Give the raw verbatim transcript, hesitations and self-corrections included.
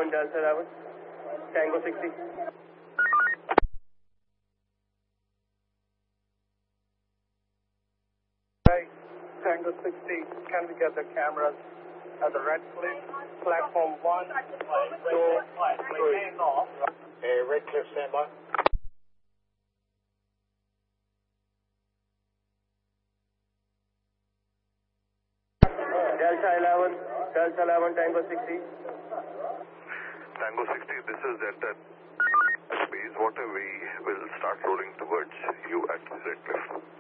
eleven, Delta eleven, Tango sixty. Tango sixty, can we get the cameras at the Red Cliff, platform one, two, three. Hey, Red Cliff, stand by. Delta eleven, Delta eleven, Tango sixty. Tango sixty, this is Delta. Space water, we will start rolling towards you at Red Cliff.